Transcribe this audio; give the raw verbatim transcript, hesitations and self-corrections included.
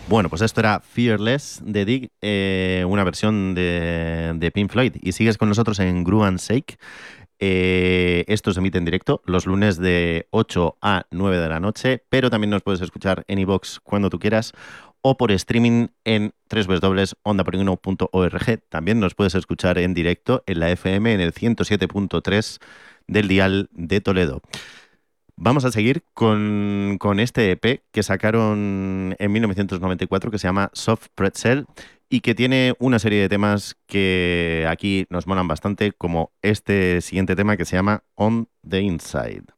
Bueno, pues esto era Fearless de Dig, eh, una versión de, de Pink Floyd. Y sigues con nosotros en Groove and Shake. Eh, esto se emite en directo los lunes de ocho a nueve de la noche, pero también nos puedes escuchar en iVoox cuando tú quieras o por streaming en doble u doble u doble u punto onda por uno punto org. También nos puedes escuchar en directo en la F M en el ciento siete punto tres del dial de Toledo. Vamos a seguir con, con este E P que sacaron en mil novecientos noventa y cuatro que se llama Soft Pretzel y que tiene una serie de temas que aquí nos molan bastante, como este siguiente tema que se llama On the Inside.